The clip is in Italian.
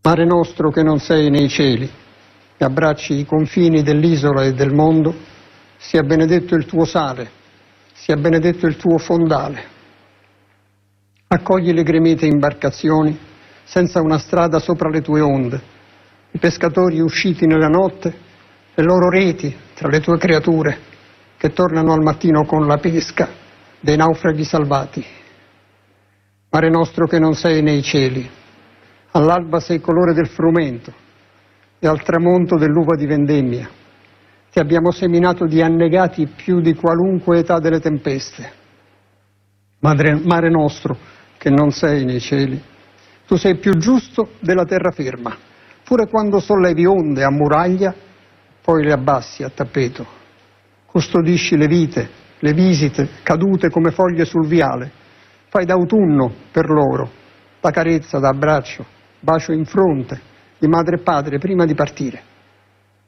Mare nostro che non sei nei cieli, e abbracci i confini dell'isola e del mondo, sia benedetto il tuo sale, sia benedetto il tuo fondale. Accogli le gremite imbarcazioni, senza una strada sopra le tue onde, i pescatori usciti nella notte, le loro reti tra le tue creature, che tornano al mattino con la pesca dei naufraghi salvati. Mare nostro che non sei nei cieli, all'alba sei colore del frumento e al tramonto dell'uva di vendemmia. Ti abbiamo seminato di annegati più di qualunque età delle tempeste. Mare nostro che non sei nei cieli, tu sei più giusto della terraferma, pure quando sollevi onde a muraglia, poi le abbassi a tappeto. Custodisci le vite, le visite cadute come foglie sul viale, fai d'autunno per loro la carezza d'abbraccio, bacio in fronte di madre e padre prima di partire.